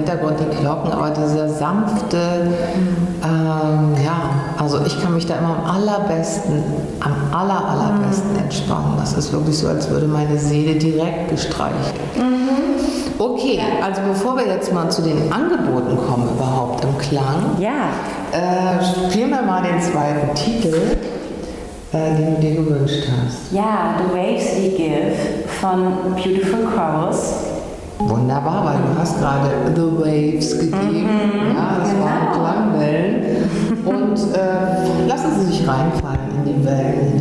Hintergrund die Glocken, aber dieser sanfte, also ich kann mich da immer am allerbesten entspannen. Das ist wirklich so, als würde meine Seele direkt gestreichelt. Okay, also bevor wir jetzt mal zu den Angeboten kommen überhaupt im Klang, spielen wir mal den zweiten Titel, den du dir gewünscht hast. Ja, The Waves We Give von Beautiful Chorus. Wunderbar, weil du hast gerade The Waves gegeben. Ja, das waren Klangwellen. Und lassen Sie sich reinfallen in die Wellen.